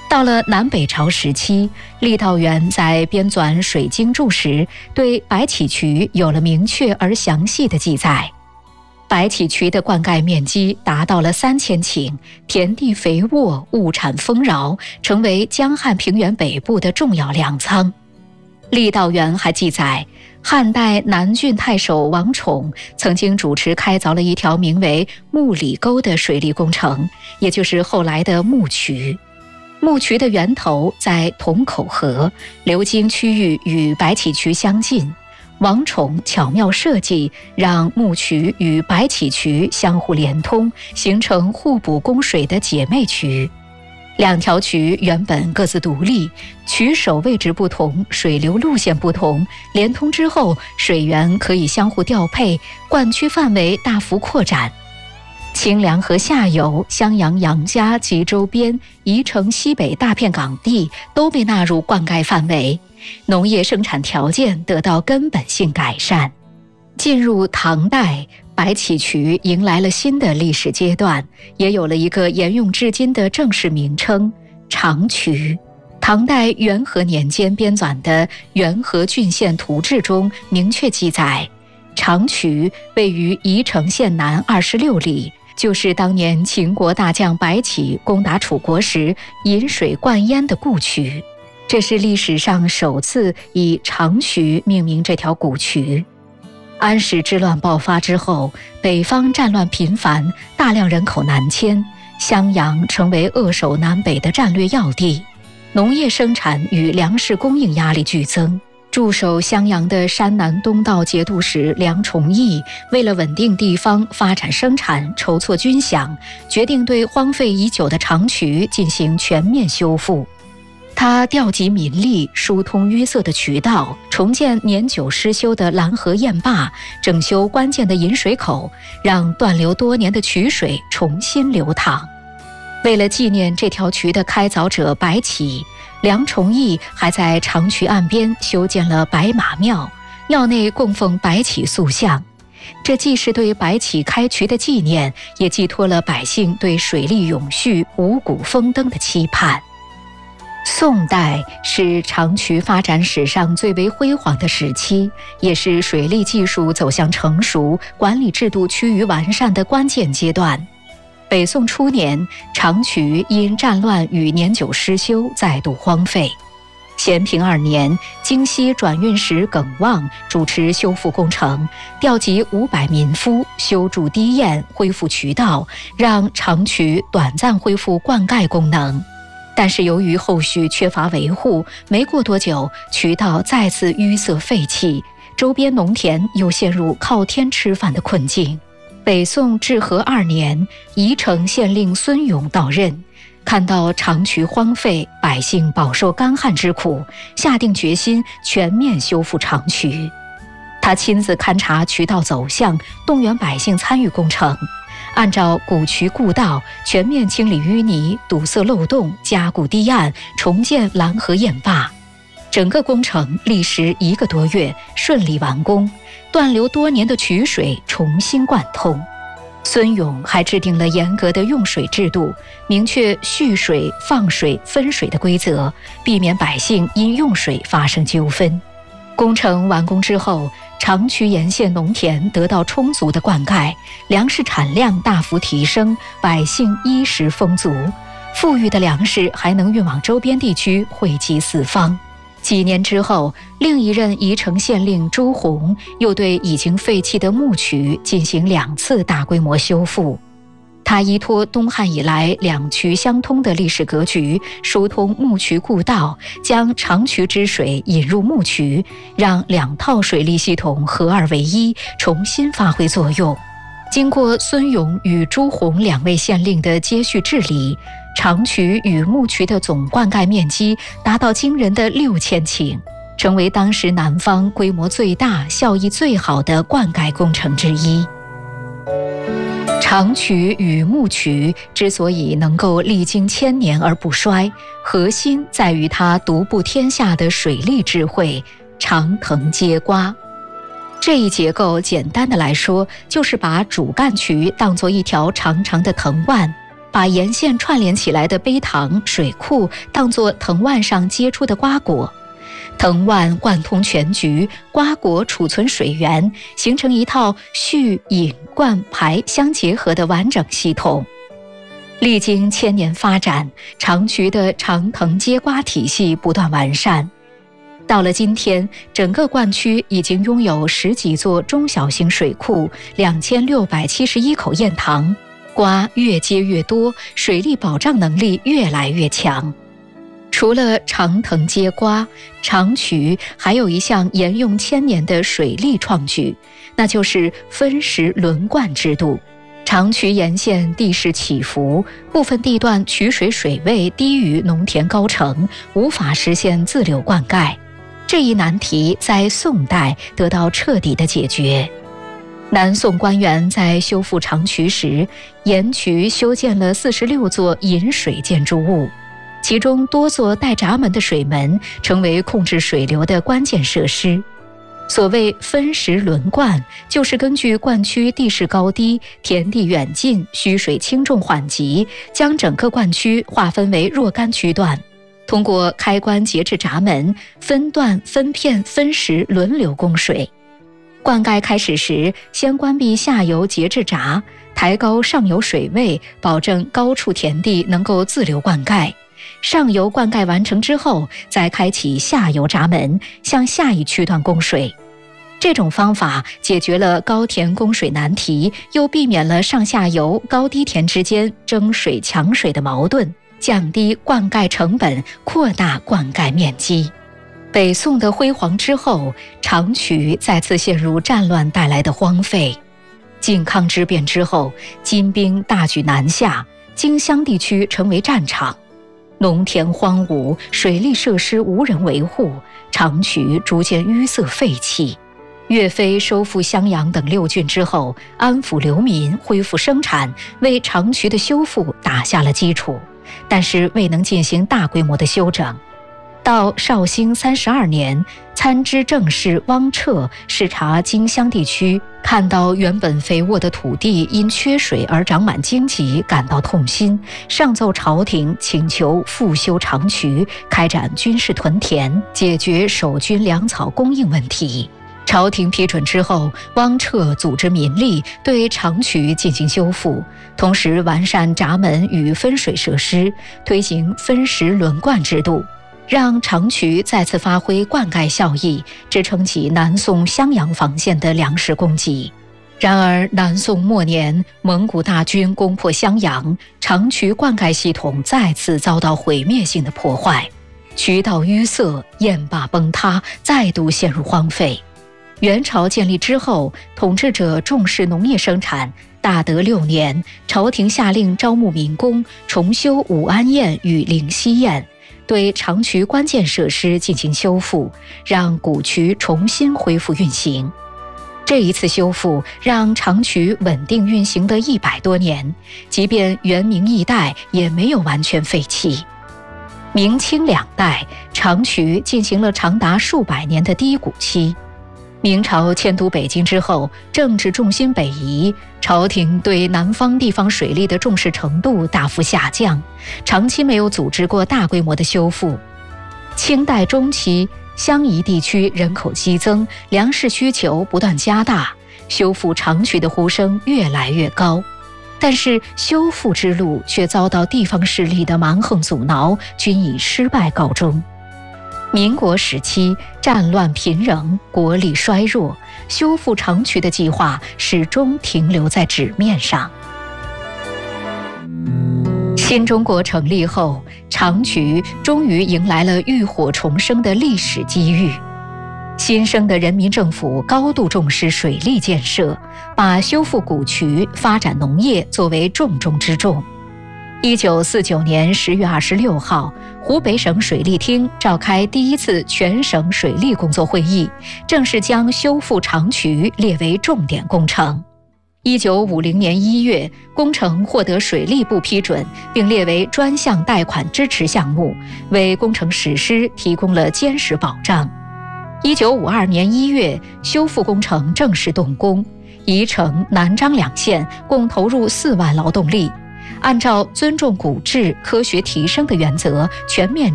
到了南北朝时期，郦道元在编纂水经注时，对白起渠有了明确而详细的记载。白起渠的灌溉面积达到了3000顷，田地肥沃，物产丰饶，成为江汉平原北部的重要粮仓。郦道元还记载，汉代南郡太守王宠曾经主持开凿了一条名为木里沟的水利工程，也就是后来的木渠。木渠的源头在桐口河，流经区域与白起渠相近。王宠巧妙设计，让木渠与白起渠相互连通，形成互补供水的姐妹渠。两条渠原本各自独立，渠首位置不同，水流路线不同，连通之后，水源可以相互调配，灌区范围大幅扩展。清凉河下游、襄阳杨家及周边、宜城西北大片港地都被纳入灌溉范围，农业生产条件得到根本性改善。进入唐代，白起渠迎来了新的历史阶段，也有了一个沿用至今的正式名称——长渠。唐代元和年间编纂的《元和郡县图志》中明确记载，长渠位于宜城县南26里，就是当年秦国大将白起攻打楚国时引水灌淹的故渠。这是历史上首次以长渠命名这条古渠。安史之乱爆发之后，北方战乱频繁，大量人口南迁，襄阳成为扼守南北的战略要地，农业生产与粮食供应压力剧增。驻守襄阳的山南东道节度使梁崇义为了稳定地方发展生产，筹措军饷，决定对荒废已久的长渠进行全面修复。他调集民力，疏通淤塞的渠道，重建年久失修的拦河堰坝，整修关键的引水口，让断流多年的渠水重新流淌。为了纪念这条渠的开凿者白起，梁崇义还在长渠岸边修建了白马庙，庙内供奉白起塑像。这既是对白起开渠的纪念，也寄托了百姓对水利永续、五谷丰登的期盼。宋代是长渠发展史上最为辉煌的时期，也是水利技术走向成熟、管理制度趋于完善的关键阶段。北宋初年，长渠因战乱与年久失修，再度荒废。咸平2年，京西转运使耿旺主持修复工程，调集500民夫，修筑堤堰，恢复渠道，让长渠短暂恢复灌溉功能。但是由于后续缺乏维护，没过多久，渠道再次淤塞废弃，周边农田又陷入靠天吃饭的困境。北宋至和2年，宜城县令孙勇到任，看到长渠荒废，百姓饱受干旱之苦，下定决心全面修复长渠。他亲自勘察渠道走向，动员百姓参与工程。按照古渠故道，全面清理淤泥，堵塞漏洞，加固堤岸，重建拦河堰坝。整个工程历时1个多月，顺利完工，断流多年的渠水重新贯通。孙勇还制定了严格的用水制度，明确蓄水、放水、分水的规则，避免百姓因用水发生纠纷。工程完工之后，长渠沿线农田得到充足的灌溉，粮食产量大幅提升，百姓衣食丰足，富裕的粮食还能运往周边地区，惠及四方。几年之后，另一任宜城县令朱洪又对已经废弃的木渠进行2次大规模修复。他依托东汉以来两渠相通的历史格局，疏通木渠故道，将长渠之水引入木渠，让2套水利系统合二为一，重新发挥作用。经过孙勇与朱洪2位县令的接续治理，长渠与木渠的总灌溉面积达到惊人的6000顷，成为当时南方规模最大、效益最好的灌溉工程之一。长渠与木渠之所以能够历经1000年而不衰，核心在于它独步天下的水利智慧——长藤接瓜。这一结构简单的来说，就是把主干渠当作一条长长的藤蔓， 把沿线串联起来的陂塘、水库当作藤蔓上结出的瓜果，藤蔓贯通全局，瓜果储存水源，形成一套蓄、引、灌、排相结合的完整系统。历经千年发展，长渠的长藤接瓜体系不断完善。到了今天，整个灌区已经拥有10几座中小型水库，2671口堰塘，瓜越接越多，水利保障能力越来越强。除了长藤接瓜，长渠还有一项沿用1000年的水利创举，那就是分时轮灌制度。长渠沿线地势起伏，部分地段取水水位低于农田高程，无法实现自流灌溉。这一难题在宋代得到彻底的解决。南宋官员在修复长渠时，沿渠修建了46座引水建筑物，其中多座带闸门的水门成为控制水流的关键设施。所谓分时轮灌，就是根据灌区地势高低、田地远近、需水轻重缓急，将整个灌区划分为若干区段，通过开关节制闸门，分段、分片、分时轮流供水。灌溉开始时，先关闭下游节制闸，抬高上游水位，保证高处田地能够自流灌溉。上游灌溉完成之后，再开启下游闸门，向下一区段供水。这种方法解决了高田供水难题，又避免了上下游高低田之间争水抢水的矛盾，降低灌溉成本，扩大灌溉面积。北宋的辉煌之后，长渠再次陷入战乱带来的荒废。靖康之变之后，金兵大举南下，荆襄地区成为战场，农田荒芜，水利设施无人维护，长渠逐渐淤塞废弃。岳飞收复襄阳等6郡之后，安抚流民，恢复生产，为长渠的修复打下了基础，但是未能进行大规模的修整。到绍兴32年，参知政事汪彻视察荆襄地区，看到原本肥沃的土地因缺水而长满荆棘，感到痛心，上奏朝廷请求复修长渠，开展军事屯田，解决守军粮草供应问题。朝廷批准之后，汪彻组织民力对长渠进行修复，同时完善闸门与分水设施，推行分时轮灌制度，让长渠再次发挥灌溉效益，支撑起南宋襄阳防线的粮食供给。然而南宋末年，蒙古大军攻破襄阳，长渠灌溉系统再次遭到毁灭性的破坏，渠道淤塞，堰坝崩塌，再度陷入荒废。元朝建立之后，统治者重视农业生产，大德6年，朝廷下令招募民工，重修武安堰与灵溪堰，对长渠关键设施进行修复，让古渠重新恢复运行。这一次修复让长渠稳定运行的100多年，即便元明易代也没有完全废弃。明清2代，长渠进行了长达数百年的低谷期。明朝迁都北京之后，政治重心北移，朝廷对南方地方水利的重视程度大幅下降，长期没有组织过大规模的修复。清代中期，襄夷地区人口激增，粮食需求不断加大，修复长渠的呼声越来越高。但是修复之路却遭到地方势力的蛮横阻挠，均以失败告终。民国时期，战乱频仍，国力衰弱，修复长渠的计划始终停留在纸面上。新中国成立后，长渠终于迎来了浴火重生的历史机遇。新生的人民政府高度重视水利建设，把修复古渠、发展农业作为重中之重。1949年10月26号，湖北省水利厅召开第1次全省水利工作会议，正式将修复长渠列为重点工程。1950年1月，工程获得水利部批准，并列为专项贷款支持项目，为工程实施提供了坚实保障。1952年1月，修复工程正式动工，宜城、南漳2县共投入4万劳动力。 按照尊重古制、科学提升的原则，全面